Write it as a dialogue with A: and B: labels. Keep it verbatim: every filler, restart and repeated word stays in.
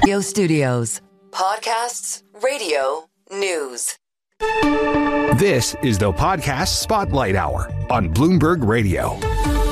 A: Radio Studios. Podcasts, radio, news.
B: This is the Podcast Spotlight Hour on Bloomberg Radio.